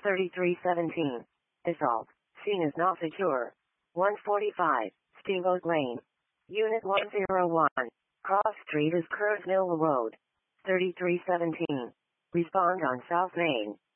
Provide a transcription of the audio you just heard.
3317. Assault. Scene is not secure. 145. Steamboat Lane. Unit 101. Cross Street is Curve Mill Road. 3317. Respond on South Main.